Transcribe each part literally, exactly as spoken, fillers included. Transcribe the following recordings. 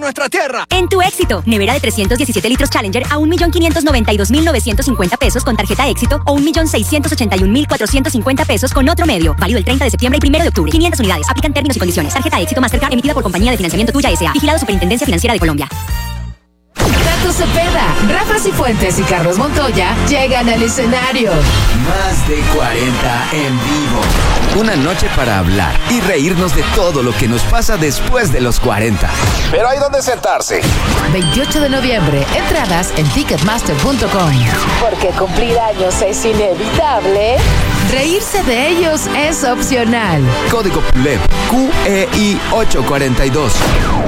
nuestra tierra. En Tu Éxito, nevera de trescientos diecisiete litros Challenger a un millón quinientos noventa y dos mil novecientos cincuenta pesos con tarjeta Éxito o un millón seiscientos ochenta y un mil cuatrocientos cincuenta pesos con otro medio. Válido el treinta de septiembre y primero de octubre. quinientas unidades. Aplican términos y condiciones. Tarjeta Éxito Mastercard emitida por Compañía de Financiamiento Tuya S A. Vigilado Superintendencia Financiera de Colombia. Tato Cepeda, Rafa Cifuentes y Carlos Montoya llegan al escenario. Más de cuarenta en vivo. Una noche para hablar y reírnos de todo lo que nos pasa después de los cuarenta. Pero hay donde sentarse. veintiocho de noviembre, entradas en ticketmaster punto com. Porque cumplir años es inevitable, reírse de ellos es opcional. Código P L E B Q E I ocho cuarenta y dos.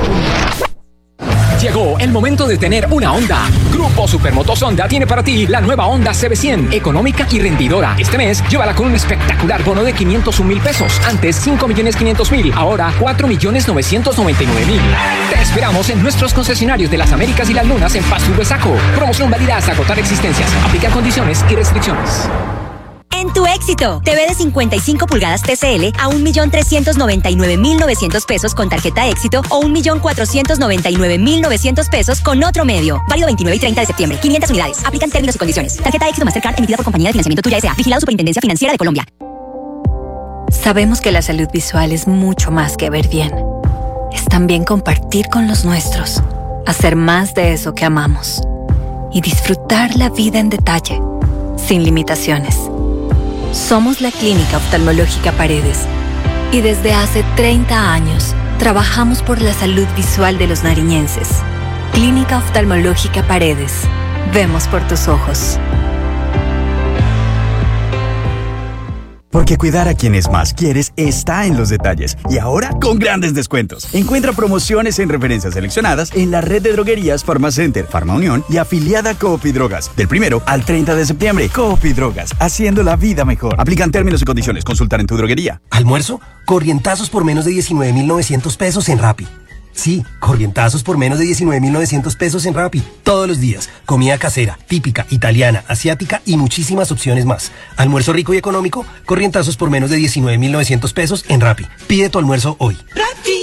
Llegó el momento de tener una Honda. Grupo Supermotos Honda tiene para ti la nueva Honda C B cien, económica y rendidora. Este mes, llévala con un espectacular bono de quinientos un mil pesos. Antes, cinco millones quinientos mil. Ahora, cuatro millones novecientos noventa y nueve mil. Te esperamos en nuestros concesionarios de las Américas y las Lunas en Pasto y Huesaco. Promoción válida hasta agotar existencias. Aplica condiciones y restricciones. En Tu Éxito, T V de cincuenta y cinco pulgadas T C L a un millón trescientos noventa y nueve mil novecientos pesos con tarjeta Éxito o un millón cuatrocientos noventa y nueve mil novecientos pesos con otro medio. Válido veintinueve y treinta de septiembre. quinientas unidades. Aplican términos y condiciones. Tarjeta Éxito Mastercard emitida por Compañía de Financiamiento Tuya S A. Vigilado Superintendencia Financiera de Colombia. Sabemos que la salud visual es mucho más que ver bien. Es también compartir con los nuestros, hacer más de eso que amamos y disfrutar la vida en detalle, sin limitaciones. Somos la Clínica Oftalmológica Paredes y desde hace treinta años trabajamos por la salud visual de los nariñenses. Clínica Oftalmológica Paredes. Vemos por tus ojos. Porque cuidar a quienes más quieres está en los detalles. Y ahora con grandes descuentos. Encuentra promociones en referencias seleccionadas en la red de droguerías Farmacenter, Farma Unión y afiliada Coop y Drogas. Del primero al treinta de septiembre, Coop y Drogas, haciendo la vida mejor. Aplican términos y condiciones. Consultar en tu droguería. ¿Almuerzo? Corrientazos por menos de diecinueve mil novecientos pesos en Rappi. Sí, corrientazos por menos de diecinueve mil novecientos pesos en Rappi. Todos los días. Comida casera, típica, italiana, asiática y muchísimas opciones más. Almuerzo rico y económico, corrientazos por menos de diecinueve mil novecientos pesos en Rappi. Pide tu almuerzo hoy. ¡Rappi!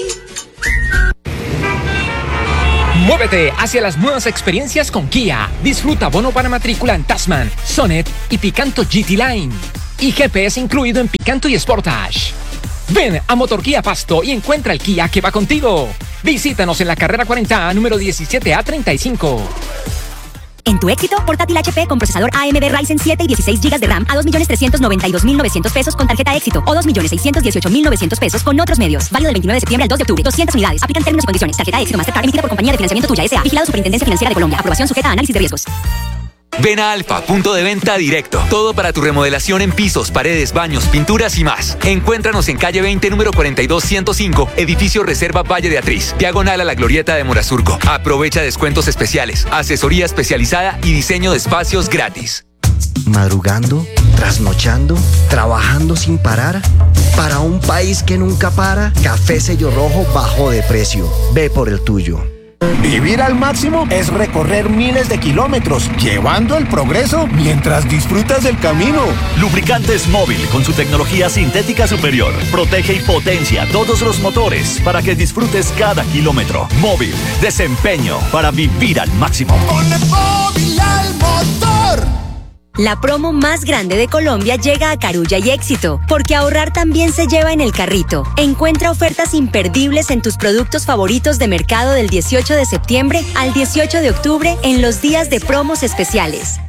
Muévete hacia las nuevas experiencias con Kia. Disfruta bono para matrícula en Tasman, Sonet y Picanto G T Line. Y G P S incluido en Picanto y Sportage. Ven a Motorquía Pasto y encuentra el Kia que va contigo. Visítanos en la carrera cuarenta A, número diecisiete A treinta y cinco. En Tu Éxito, portátil H P con procesador A M D Ryzen siete y dieciséis gigas de RAM a dos millones trescientos noventa y dos mil novecientos pesos con tarjeta Éxito o dos millones seiscientos dieciocho mil novecientos pesos con otros medios. Válido del veintinueve de septiembre al dos de octubre. doscientas unidades. Aplican términos y condiciones. Tarjeta Éxito Mastercard emitida por Compañía de Financiamiento Tuya S A. Vigilado Superintendencia Financiera de Colombia. Aprobación sujeta a análisis de riesgos. Ven a Alfa, punto de venta directo. Todo para tu remodelación en pisos, paredes, baños, pinturas y más. Encuéntranos en calle veinte, número cuarenta y dos ciento cinco, edificio Reserva Valle de Atriz, diagonal a la Glorieta de Morazurco. Aprovecha descuentos especiales, asesoría especializada y diseño de espacios gratis. Madrugando, trasnochando, trabajando sin parar. Para un país que nunca para, Café Sello Rojo bajó de precio. Ve por el tuyo. Vivir al máximo es recorrer miles de kilómetros, llevando el progreso mientras disfrutas del camino. Lubricantes Móvil, con su tecnología sintética superior, protege y potencia todos los motores para que disfrutes cada kilómetro. Móvil, desempeño para vivir al máximo. Ponle Móvil al motor. La promo más grande de Colombia llega a Carulla y Éxito, porque ahorrar también se lleva en el carrito. Encuentra ofertas imperdibles en tus productos favoritos de mercado del dieciocho de septiembre al dieciocho de octubre en los días de promos especiales.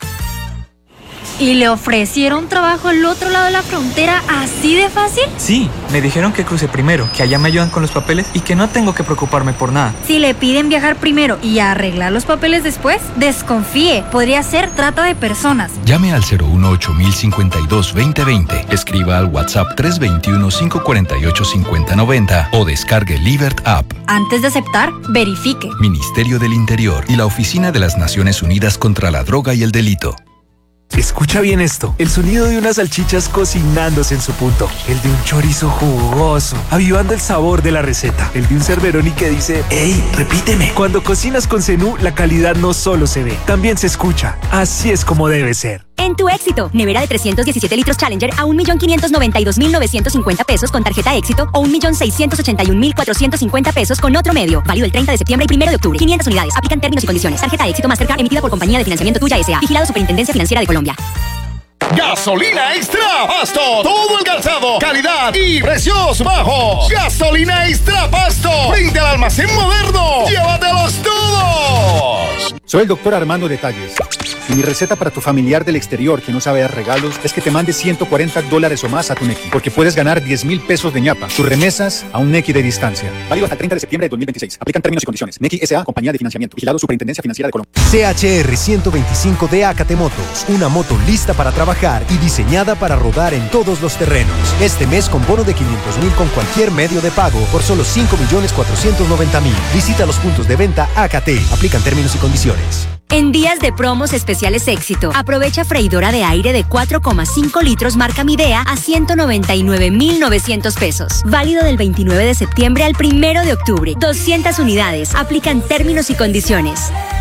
¿Y le ofrecieron trabajo al otro lado de la frontera así de fácil? Sí, me dijeron que cruce primero, que allá me ayudan con los papeles y que no tengo que preocuparme por nada. Si le piden viajar primero y arreglar los papeles después, desconfíe, podría ser trata de personas. Llame al cero uno ocho mil cincuenta y dos veinte veinte, escriba al WhatsApp tres dos uno, cinco cuatro ocho, cinco cero nueve cero o descargue Livert App. Antes de aceptar, verifique. Ministerio del Interior y la Oficina de las Naciones Unidas contra la Droga y el Delito. Escucha bien esto, el sonido de unas salchichas cocinándose en su punto, el de un chorizo jugoso, avivando el sabor de la receta, el de un Cerberoni que dice, ¡Ey, repíteme! Cuando cocinas con Zenú, la calidad no solo se ve, también se escucha. Así es como debe ser. En tu éxito, nevera de trescientos diecisiete litros Challenger a un millón quinientos noventa y dos mil novecientos cincuenta pesos con tarjeta éxito o un millón seiscientos ochenta y un mil cuatrocientos cincuenta pesos con otro medio. Válido el treinta de septiembre y primero de octubre. quinientas unidades. Aplican términos y condiciones. Tarjeta éxito Mastercard emitida por Compañía de Financiamiento Tuya S A. Vigilado Superintendencia Financiera de Colombia. Gasolina Extra Pasto. Todo el calzado, calidad y precios bajos. Gasolina Extra Pasto. Frente al almacén moderno. Llévatelos todos. Soy el doctor Armando Detalles. Y mi receta para tu familiar del exterior que no sabe dar regalos es que te mande ciento cuarenta dólares o más a tu Nequi, porque puedes ganar diez mil pesos de ñapa. Tus remesas a un Nequi de distancia. Válido hasta el treinta de septiembre de dos mil veintiséis. Aplican términos y condiciones. Nequi S A, Compañía de Financiamiento. Vigilado Superintendencia Financiera de Colombia. C H R ciento veinticinco de Acate Motos. Una moto lista para trabajar y diseñada para rodar en todos los terrenos. Este mes con bono de quinientos mil con cualquier medio de pago por solo cinco millones cuatrocientos noventa mil. Visita los puntos de venta Acate. Aplican términos y condiciones. En días de promos especiales Éxito, aprovecha freidora de aire de cuatro coma cinco litros marca Midea a ciento noventa y nueve mil novecientos pesos. Válido del veintinueve de septiembre al primero de octubre. doscientas unidades. Aplican términos y condiciones.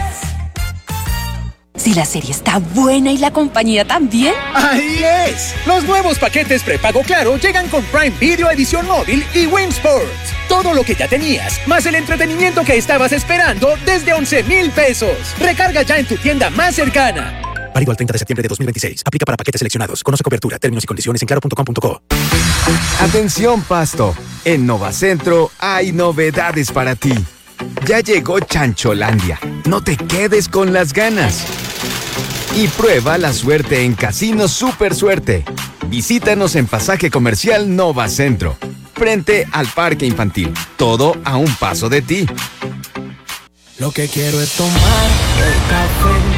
Si la serie está buena y la compañía también. ¡Ahí es! Los nuevos paquetes prepago Claro llegan con Prime Video Edición Móvil y Win Sports. Todo lo que ya tenías, más el entretenimiento que estabas esperando desde once mil pesos. Recarga ya en tu tienda más cercana. Válido al treinta de septiembre de dos mil veintiséis. Aplica para paquetes seleccionados. Conoce cobertura, términos y condiciones en claro punto com punto co. Atención, Pasto. En Novacentro hay novedades para ti. Ya llegó Chancholandia. No te quedes con las ganas. Y prueba la suerte en Casino Super Suerte. Visítanos en Pasaje Comercial Novacentro, frente al Parque Infantil. Todo a un paso de ti. Lo que quiero es tomar el café